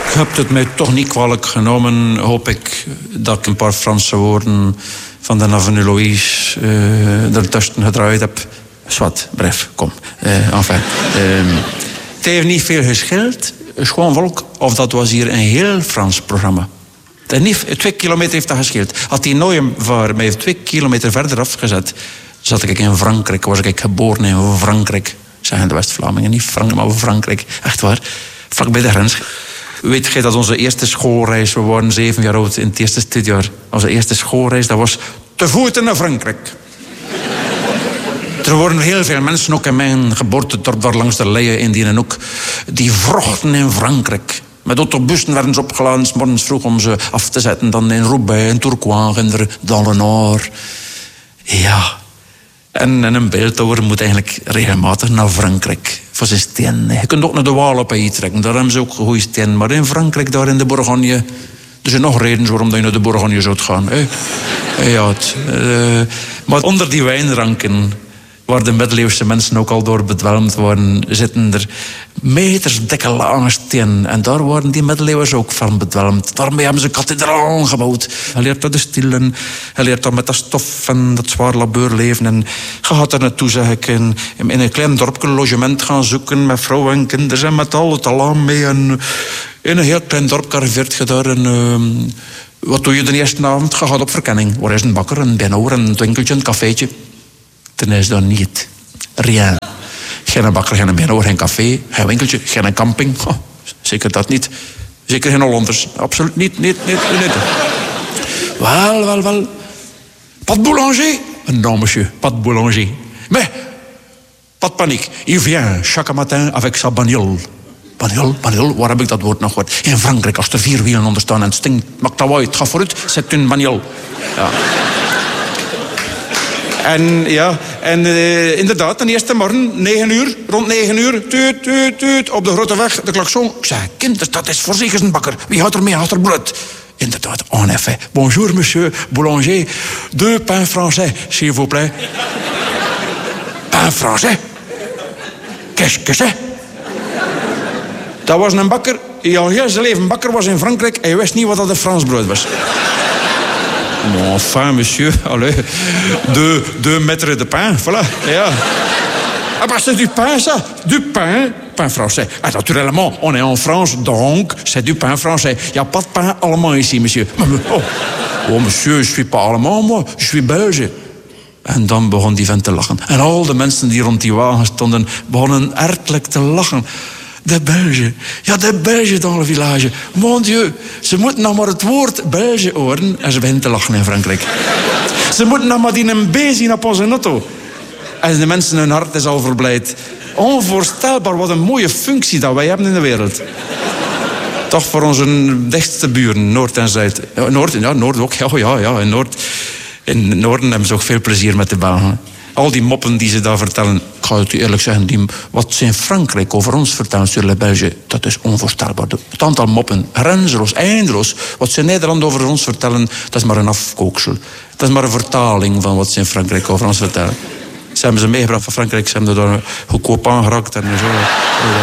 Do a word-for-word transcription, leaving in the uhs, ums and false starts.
Je hebt het mij toch niet kwalijk genomen, hoop ik, dat ik een paar Franse woorden van de Avenue Louise uh, ertussen gedraaid heb. Zwat, bref, kom. Uh, enfin. Uh, het heeft niet veel gescheeld, gewoon volk, of dat was hier een heel Frans programma. En niet, twee kilometer heeft dat gescheeld. Had die nooit voor mij twee kilometer verder afgezet, zat ik in Frankrijk, was ik geboren in Frankrijk. Zeggen de West-Vlamingen, niet Frankrijk, maar Frankrijk. Echt waar, vlak bij de grens. Weet jij dat onze eerste schoolreis, we waren zeven jaar oud in het eerste studiejaar. Onze eerste schoolreis, dat was te voeten naar Frankrijk. Er worden heel veel mensen, ook in mijn geboortedorp daar langs de Leie in die hoek, die vrochten in Frankrijk. Met autobussen werden ze opgeladen, 's morgens vroeg om ze af te zetten. Dan in Roubaix, in Tourcoing, in dans le Nord. Ja. En, en een beeldhouwer moet eigenlijk regelmatig naar Frankrijk voor zijn steen. Je kunt ook naar de Waal op je trekken, daar hebben ze ook goede steen. Maar in Frankrijk, daar in de Bourgogne, er zijn nog redenen waarom je naar de Bourgogne zou gaan. Hè? Ja, het, uh, maar onder die wijnranken, waar de middeleeuwse mensen ook al door bedwelmd worden, zitten er meters dikke lange stenen. En daar worden die middeleeuwers ook van bedwelmd. Daarmee hebben ze kathedralen gebouwd. Je leert dat de stilen, je leert dat met dat stof en dat zwaar labeurleven. En je gaat er naartoe, zeg ik, in, in een klein dorpje een logement gaan zoeken met vrouwen en kinderen en met al het alarm mee. En in een heel klein dorp arriveert je daar en uh, wat doe je de eerste avond? Je gaat op verkenning. Waar is een bakker, een bijenhoer, een winkeltje, een cafeetje? Dan is dat niet. Rien. Geen bakker, geen bijenhoer, geen café, geen winkeltje, geen camping. Oh, zeker dat niet. Zeker geen Hollanders. Absoluut niet, niet, niet, niet. Wel, wel, wel. Pas boulanger? Non, monsieur, pas boulanger. Mais, pas de panique. Il vient chaque matin avec sa bagnole. Bagnole, bagnole, waar heb ik dat woord nog gehoord? In Frankrijk, als er vier wielen onder staan en het stinkt, maakt dat uit. Het gaat vooruit, c'est une bagnole. Ja. En ja, en uh, inderdaad, de eerste morgen, negen uur, rond negen uur, tuut, tuut, tuut, op de grote weg, de klakson. Ik zei, kinders, dat is voorzichtig een bakker. Wie houdt er mee achter brood? Inderdaad, en effet. Bonjour, monsieur boulanger. Deux pains français, s'il vous plaît. Pain français? Qu'est-ce que c'est? Dat was een bakker, die al heel zijn leven bakker was in Frankrijk en je wist niet wat dat een Frans brood was. Bon, enfin, monsieur, allez, deux, deux mètres de pain, voilà, ja. Ah, bah, c'est du pain, ça, du pain, pain français. Ah, naturellement, on est en France, donc, c'est du pain français. Il n'y a pas de pain allemand ici, monsieur. Oh, oh, monsieur, je suis pas allemand, moi, je suis Belge. En dan begon die vent te lachen. En al de mensen die rond die wagen stonden, begonnen hartelijk te lachen. De Belgen. Ja, de Belgen dans le village. Mon Dieu, ze moeten nog maar het woord Belge horen en ze beginnen te lachen in Frankrijk. Ze moeten nog maar die een B zien op onze auto. En de mensen, hun hart is al verblijd. Onvoorstelbaar wat een mooie functie dat wij hebben in de wereld. Toch voor onze dichtste buren, Noord en Zuid. Ja, Noord, ja, Noord ook. Ja, ja, ja. In Noord, in het Noorden hebben ze ook veel plezier met de Belgen. Al die moppen die ze daar vertellen, ik ga het u eerlijk zeggen, die, wat ze in Frankrijk over ons vertellen, sur les Belges, dat is onvoorstelbaar. Het aantal moppen, grenzeloos, eindeloos. Wat ze in Nederland over ons vertellen, dat is maar een afkooksel. Dat is maar een vertaling van wat ze in Frankrijk over ons vertellen. Ze hebben ze meegebracht van Frankrijk, ze hebben er goedkoop aangeraakt en zo.